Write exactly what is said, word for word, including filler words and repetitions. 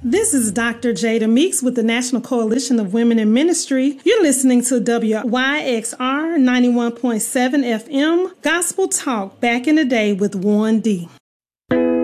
This is Doctor Jada Meeks with the National Coalition of Women in Ministry. You're listening to W Y X R ninety-one point seven F M, Gospel Talk, back in the day with Warren D.